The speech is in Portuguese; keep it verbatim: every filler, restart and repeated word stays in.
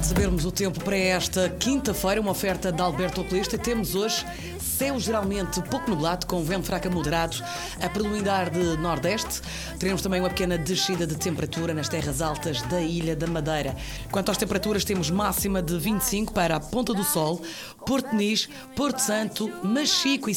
de sabermos o tempo para esta quinta-feira, uma oferta de Alberto Oculista. Temos hoje céu geralmente pouco nublado, com vento fraco a moderado a predominar de nordeste. Teremos também uma pequena descida de temperatura nas terras altas da Ilha da Madeira. Quanto às temperaturas, temos máxima de vinte e cinco para a Ponta do Sol, Porto Nis, Porto Santo, Machico e